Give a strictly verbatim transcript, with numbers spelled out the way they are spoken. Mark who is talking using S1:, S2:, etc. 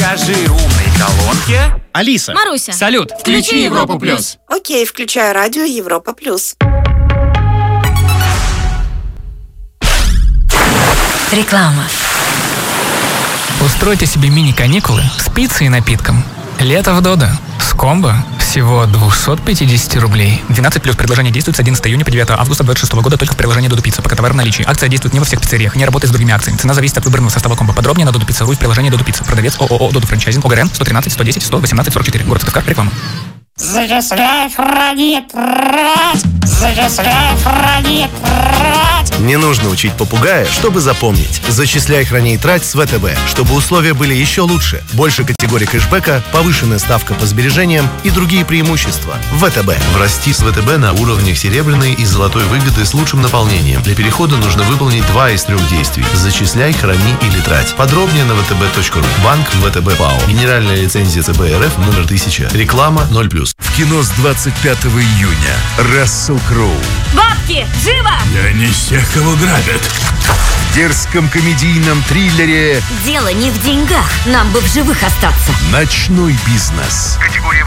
S1: Скажи умной колонке:
S2: Алиса,
S3: Маруся,
S2: салют,
S3: включи Европу плюс.
S4: Окей, включаю радио Европа плюс.
S5: Реклама.
S6: Устройте себе мини-каникулы с пиццей и напитком. Лето в Додо. С комбо всего двести пятьдесят рублей. двенадцать плюс. Предложение действует с одиннадцатого июня по девятое августа две тысячи двадцать шестого года только в приложении Додо Пицца. Пока товар в наличии. Акция действует не во всех пиццериях, не работает с другими акциями. Цена зависит от выбранного состава комбо. Подробнее на Додо Пицца ру в приложении Додо Пицца. Продавец ООО Додо Франчайзинг. ОГРН сто тринадцать сто десять сто восемнадцать сорок четыре. Город Сыктывкар. Реклама.
S7: Зачисляй, храни, трать! Зачисляй, храни, трать!
S8: Не нужно учить попугая, чтобы запомнить. Зачисляй, храни и трать с ВТБ, чтобы условия были еще лучше. Больше категорий кэшбэка, повышенная ставка по сбережениям и другие преимущества. ВТБ.
S9: Врасти с ВТБ на уровнях серебряной и золотой выгоды с лучшим наполнением. Для перехода нужно выполнить два из трех действий. Зачисляй, храни или трать. Подробнее на вэ тэ бэ точка ру. Банк ВТБ ПАО. Генеральная лицензия ЦБ РФ номер тысяча. Реклама ноль плюс.
S10: В кино с двадцать пятого июня. Рассел Кроу.
S3: Бабки, живо!
S10: Я не из тех, кого грабят. В дерзком комедийном триллере
S5: Дело не в деньгах. Нам бы в живых остаться.
S10: «Ночной бизнес». Категория